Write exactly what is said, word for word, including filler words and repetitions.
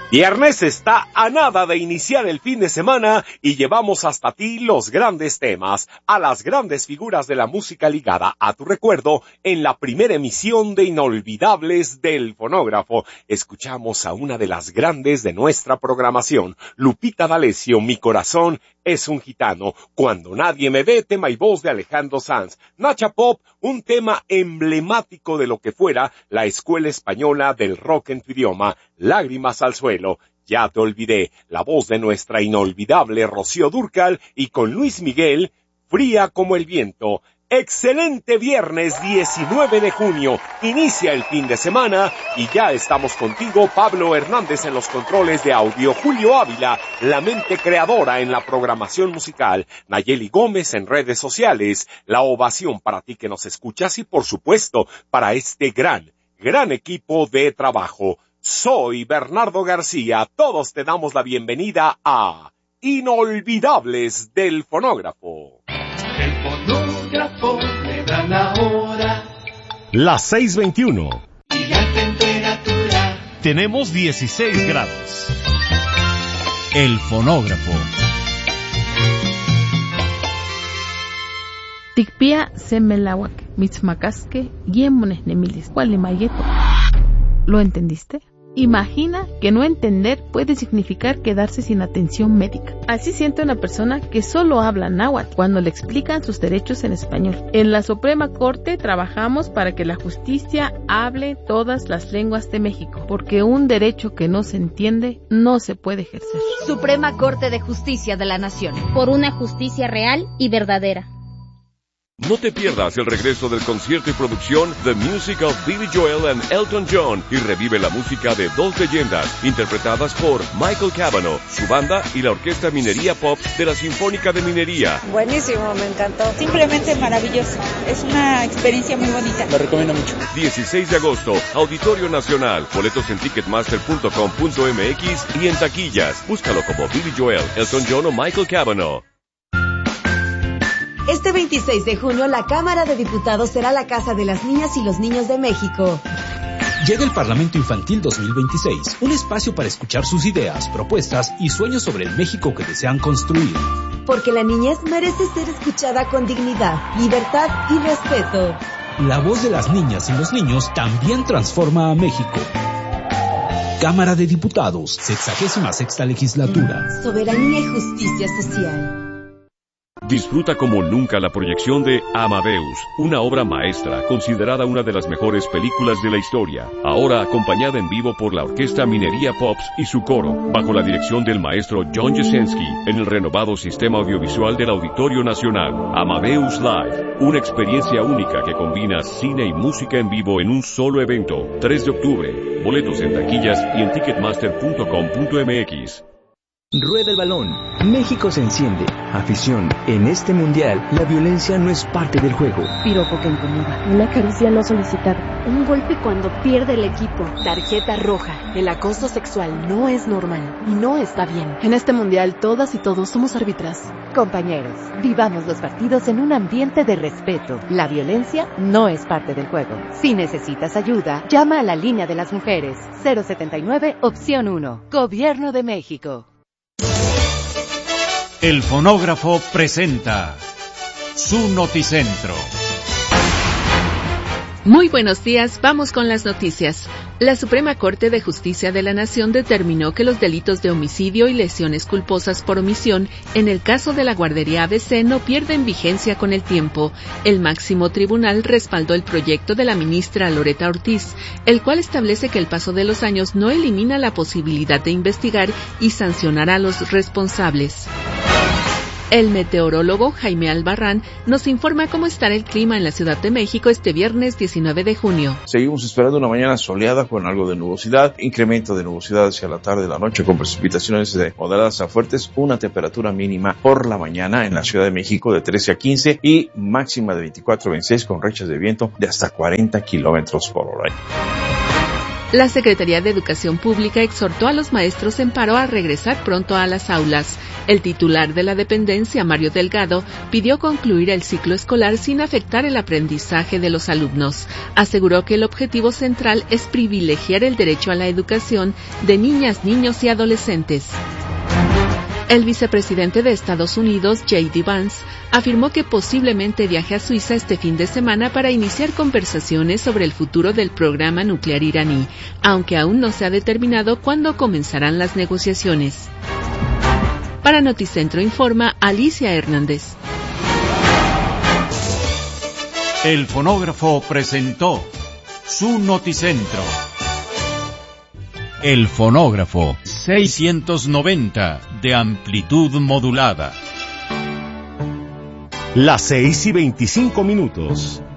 Viernes está a nada de iniciar el fin de semana y llevamos hasta ti los grandes temas, a las grandes figuras de la música ligada a tu recuerdo en la primera emisión de Inolvidables del Fonógrafo. Escuchamos a una de las grandes de nuestra programación, Lupita D'Alessio, Mi corazón es un gitano, Cuando nadie me ve, tema y voz de Alejandro Sanz, Nacha Pop, un tema emblemático de lo que fuera la escuela española del rock en tu idioma, Lágrimas al suelo, Ya te olvidé, la voz de nuestra inolvidable Rocío Dúrcal y con Luis Miguel, Fría como el viento. Excelente viernes diecinueve de junio, inicia el fin de semana y ya estamos contigo, Pablo Hernández en los controles de audio, Julio Ávila, la mente creadora en la programación musical, Nayeli Gómez en redes sociales, la ovación para ti que nos escuchas y por supuesto para este gran, gran equipo de trabajo. Soy Bernardo García, todos te damos la bienvenida a Inolvidables del Fonógrafo. El fonógrafo le da la hora. Las seis veintiuno. Y la temperatura. Tenemos dieciséis grados. El fonógrafo. Tikpia semelawak, mitzmacasque, guiemones nemilis, mayeto. ¿Lo entendiste? Imagina que no entender puede significar quedarse sin atención médica. Así siente una persona que solo habla náhuatl cuando le explican sus derechos en español. En la Suprema Corte trabajamos para que la justicia hable todas las lenguas de México, porque un derecho que no se entiende no se puede ejercer. Suprema Corte de Justicia de la Nación. Por una justicia real y verdadera. No te pierdas el regreso del concierto y producción The Music of Billy Joel and Elton John y revive la música de dos leyendas interpretadas por Michael Cavanaugh, su banda y la Orquesta Minería Pop de la Sinfónica de Minería. Buenísimo, me encantó. Simplemente maravilloso. Es una experiencia muy bonita. Lo recomiendo mucho. dieciséis de agosto, Auditorio Nacional. Boletos en ticketmaster punto com punto m x y en taquillas. Búscalo como Billy Joel, Elton John o Michael Cavanaugh. Este veintiséis de junio, la Cámara de Diputados será la casa de las niñas y los niños de México. Llega el Parlamento Infantil dos mil veintiséis, un espacio para escuchar sus ideas, propuestas y sueños sobre el México que desean construir. Porque la niñez merece ser escuchada con dignidad, libertad y respeto. La voz de las niñas y los niños también transforma a México. Cámara de Diputados, sexagésima sexta legislatura. Soberanía y justicia social. Disfruta como nunca la proyección de Amadeus, una obra maestra considerada una de las mejores películas de la historia, ahora acompañada en vivo por la Orquesta Minería Pops y su coro, bajo la dirección del maestro John Jasenski, en el renovado sistema audiovisual del Auditorio Nacional. Amadeus Live, una experiencia única que combina cine y música en vivo en un solo evento, tres de octubre, boletos en taquillas y en ticketmaster punto com punto m x. Rueda el balón. México se enciende. Afición. En este mundial, la violencia no es parte del juego. Piropo que incomoda. Una caricia no solicitada. Un golpe cuando pierde el equipo. Tarjeta roja. El acoso sexual no es normal y no está bien. En este mundial, todas y todos somos árbitras. Compañeros, vivamos los partidos en un ambiente de respeto. La violencia no es parte del juego. Si necesitas ayuda, llama a la línea de las mujeres. cero setenta y nueve, opción uno. Gobierno de México. El fonógrafo presenta su noticentro. Muy buenos días, vamos con las noticias. La Suprema Corte de Justicia de la Nación determinó que los delitos de homicidio y lesiones culposas por omisión en el caso de la guardería A B C no pierden vigencia con el tiempo. El máximo tribunal respaldó el proyecto de la ministra Loretta Ortiz, el cual establece que el paso de los años no elimina la posibilidad de investigar y sancionar a los responsables. El meteorólogo Jaime Albarrán nos informa cómo estará el clima en la Ciudad de México este viernes diecinueve de junio. Seguimos esperando una mañana soleada con algo de nubosidad, incremento de nubosidad hacia la tarde de la noche con precipitaciones de moderadas a fuertes, una temperatura mínima por la mañana en la Ciudad de México de trece a quince y máxima de veinticuatro a veintiséis con rachas de viento de hasta cuarenta kilómetros por hora. La Secretaría de Educación Pública exhortó a los maestros en paro a regresar pronto a las aulas. El titular de la dependencia, Mario Delgado, pidió concluir el ciclo escolar sin afectar el aprendizaje de los alumnos. Aseguró que el objetivo central es privilegiar el derecho a la educación de niñas, niños y adolescentes. El vicepresidente de Estados Unidos, J D Vance, afirmó que posiblemente viaje a Suiza este fin de semana para iniciar conversaciones sobre el futuro del programa nuclear iraní, aunque aún no se ha determinado cuándo comenzarán las negociaciones. Para Noticentro informa Alicia Hernández. El fonógrafo presentó su Noticentro. El fonógrafo seiscientos noventa de amplitud modulada. Las seis y veinticinco minutos.